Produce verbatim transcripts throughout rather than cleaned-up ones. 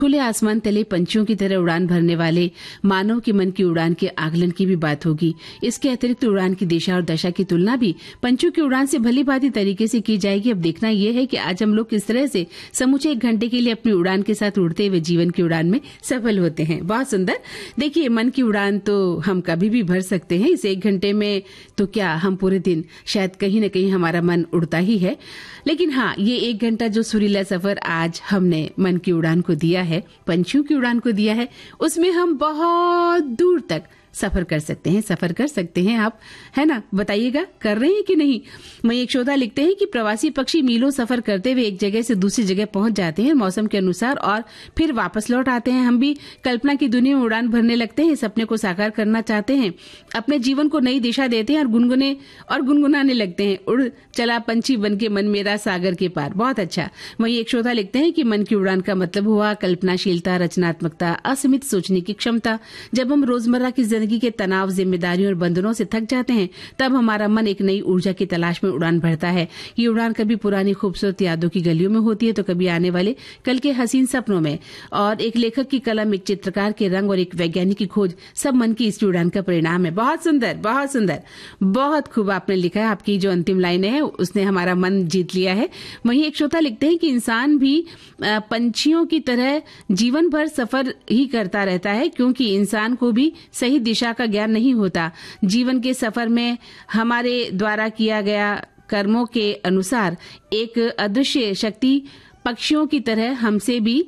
खुले आसमान तले पंछियों की तरह उड़ान भरने वाले मानव के मन की उड़ान के आकलन की भी बात होगी। इसके अतिरिक्त उड़ान की दिशा और दशा की तुलना भी पंछियों की उड़ान से भली भांति तरीके से की जाएगी। अब देखना यह है कि आज हम लोग किस तरह से समूचे एक घंटे के लिए अपनी उड़ान के साथ उड़ते हुए जीवन की उड़ान में सफल होते हैं। बहुत सुंदर। देखिए, मन की उड़ान तो हम कभी भी भर सकते हैं। इस एक घंटे में तो क्या, हम पूरे दिन शायद कहीं न कहीं हमारा मन उड़ता ही है। लेकिन हाँ, ये एक घंटा जो सुरीला सफर आज हमने मन की उड़ान को दिया है, पंछियों की उड़ान को दिया है, उसमें हम बहुत दूर तक सफर कर सकते हैं। सफर कर सकते हैं आप, है ना? बताइएगा, कर रहे हैं कि नहीं? वहीं एक श्रोता लिखते हैं कि प्रवासी पक्षी मीलों सफर करते हुए एक जगह से दूसरी जगह पहुंच जाते हैं मौसम के अनुसार और फिर वापस लौट आते हैं। हम भी कल्पना की दुनिया में उड़ान भरने लगते हैं, सपने को साकार करना चाहते हैं, अपने जीवन को नई दिशा देते हैं और गुनगुने और गुनगुनाने लगते हैं। उड़ चला पंछी बन के मन मेरा सागर के पार। बहुत अच्छा। वहीं एक श्रोता लिखते हैं कि मन की उड़ान का मतलब हुआ कल्पनाशीलता, रचनात्मकता, असीमित सोचने की क्षमता। जब हम रोजमर्रा की जिंदगी के तनाव, जिम्मेदारियों और बंधनों से थक जाते हैं, तब हमारा मन एक नई ऊर्जा की तलाश में उड़ान भरता है। ये उड़ान कभी पुरानी खूबसूरत यादों की गलियों में होती है तो कभी आने वाले कल के हसीन सपनों में। और एक लेखक की कलम, एक चित्रकार के रंग और एक वैज्ञानिक की खोज सब मन की इस उड़ान का परिणाम है। बहुत सुंदर, बहुत सुंदर, बहुत खूब आपने लिखा है। आपकी जो अंतिम लाइन है उसने हमारा मन जीत लिया है। वहीं एक श्रोता लिखते हैं कि इंसान भी पंछियों की तरह जीवन भर सफर ही करता रहता है, क्योंकि इंसान को भी सही दिशा का ज्ञान नहीं होता। जीवन के सफर में हमारे द्वारा किया गया कर्मों के अनुसार एक अदृश्य शक्ति पक्षियों की तरह हमसे भी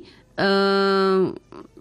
आ,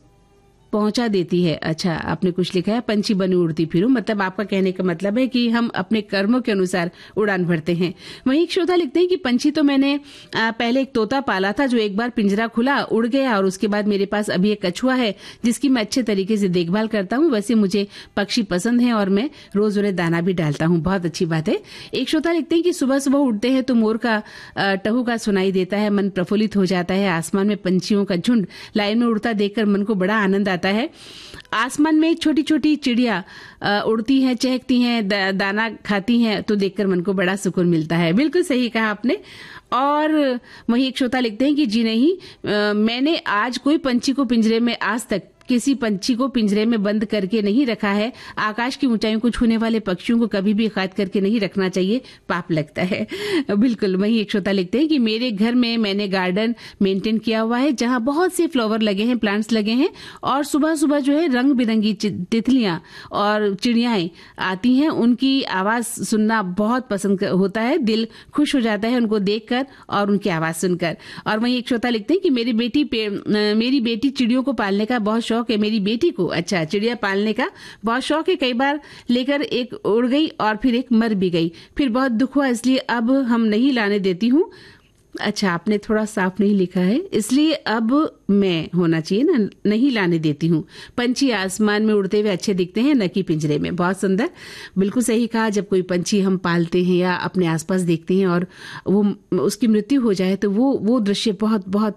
पहुंचा देती है। अच्छा, आपने कुछ लिखा है, पंछी बनी उड़ती फिरूं, मतलब आपका कहने का मतलब है कि हम अपने कर्मों के अनुसार उड़ान भरते हैं। वहीं एक श्रोता लिखते हैं कि पंछी तो मैंने पहले एक तोता पाला था जो एक बार पिंजरा खुला उड़ गया, और उसके बाद मेरे पास अभी एक कछुआ है जिसकी मैं अच्छे तरीके से देखभाल करता हूँ। वैसे मुझे पक्षी पसंद है और मैं रोज उन्हें दाना भी डालता हूँ। बहुत अच्छी बात है। एक श्रोता लिखते हैं कि सुबह सुबह उठते हैं तो मोर का टहूका सुनाई देता है, मन प्रफुल्लित हो जाता है। आसमान में पंछियों का झुंड लाइन में उड़ता देखकर मन को बड़ा आनंद आता है। आसमान में छोटी छोटी चिड़िया उड़ती हैं, चहकती हैं, दा, दाना खाती हैं, तो देखकर मन को बड़ा सुकून मिलता है। बिल्कुल सही कहा आपने। और वहीं एक श्रोता लिखते हैं कि जी नहीं, आ, मैंने आज कोई पंछी को पिंजरे में आज तक किसी पंछी को पिंजरे में बंद करके नहीं रखा है। आकाश की ऊंचाइयों को छूने वाले पक्षियों को कभी भी कैद करके नहीं रखना चाहिए, पाप लगता है। बिल्कुल। वहीं एक श्रोता लिखते हैं कि मेरे घर में मैंने गार्डन मेंटेन किया हुआ है जहां बहुत से फ्लावर लगे हैं, प्लांट्स लगे हैं, और सुबह सुबह जो है रंग बिरंगी तितलियां और चिड़ियाएं आती हैं। उनकी आवाज सुनना बहुत पसंद होता है, दिल खुश हो जाता है उनको देखकर और उनकी आवाज सुनकर। और वहीं एक श्रोता लिखते हैं कि मेरी बेटी मेरी बेटी चिड़ियों को पालने का बहुत शौक है। मेरी बेटी को अच्छा चिड़िया पालने का बहुत शौक है। कई बार लेकर एक उड़ गई और फिर एक मर भी गई, फिर बहुत दुख हुआ, इसलिए अब हम नहीं लाने देती हूँ। अच्छा, आपने थोड़ा साफ नहीं लिखा है, इसलिए अब मैं होना चाहिए ना, नहीं लाने देती हूँ। पंछी आसमान में उड़ते हुए अच्छे दिखते हैं, न कि पिंजरे में। बहुत सुंदर, बिल्कुल सही कहा। जब कोई पंछी हम पालते हैं या अपने आसपास देखते हैं और वो उसकी मृत्यु हो जाए तो वो वो दृश्य बहुत बहुत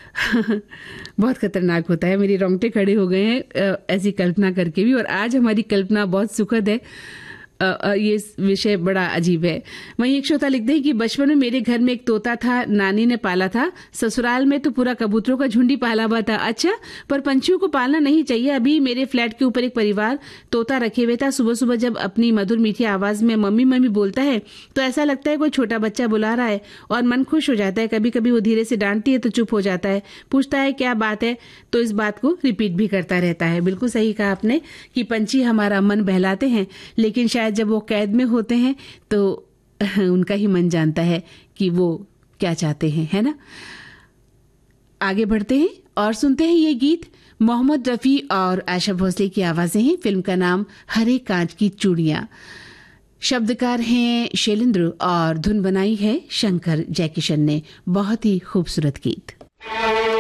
बहुत खतरनाक होता है। मेरी रोंगटे खड़े हो गए हैं ऐसी कल्पना करके भी, और आज हमारी कल्पना बहुत सुखद है। ये विषय बड़ा अजीब है। वहीं एक श्रोता लिखते हैं कि बचपन में मेरे घर में एक तोता था, नानी ने पाला था। ससुराल में तो पूरा कबूतरों का झुंड ही पाला हुआ था। अच्छा, पर पंछियों को पालना नहीं चाहिए। अभी मेरे फ्लैट के ऊपर एक परिवार तोता रखे हुए था। सुबह सुबह जब अपनी मधुर मीठी आवाज में मम्मी मम्मी बोलता है तो ऐसा लगता है कोई छोटा बच्चा बुला रहा है और मन खुश हो जाता है। कभी कभी वो धीरे से डांटती है तो चुप हो जाता है, पूछता है क्या बात है, तो इस बात को रिपीट भी करता रहता है। बिल्कुल सही कहा आपने कि पंछी हमारा मन बहलाते हैं, लेकिन शायद जब वो कैद में होते हैं तो उनका ही मन जानता है कि वो क्या चाहते हैं, है ना? आगे बढ़ते हैं और सुनते हैं ये गीत। मोहम्मद रफी और आशा भोसले की आवाजें हैं। फिल्म का नाम हरे कांच की चूड़ियां। शब्दकार हैं शैलेंद्र और धुन बनाई है शंकर जयकिशन ने। बहुत ही खूबसूरत गीत।